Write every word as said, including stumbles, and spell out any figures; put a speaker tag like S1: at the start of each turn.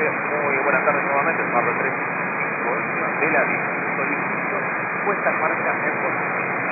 S1: Muy buenas tardes nuevamente, Pablo tres cinco de la diez. Solicito puesta en marcha en Bolivia.